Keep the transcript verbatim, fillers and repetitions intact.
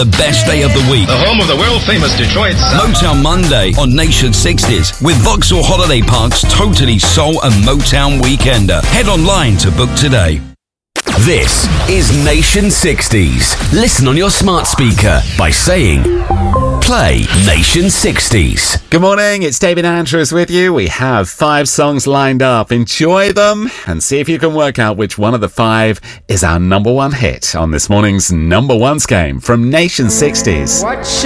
The best day of the week. The home of the world-famous Detroit Sound. Motown Monday on Nation sixties with Vauxhall Holiday Park's Totally Soul and Motown Weekender. Head online to book today. This is Nation sixties. Listen on your smart speaker by saying, play Nation sixties. Good morning, it's David Andrews with you. We have five songs lined up. Enjoy them and see if you can work out which one of the five is our number one hit on this morning's number ones game from Nation sixties.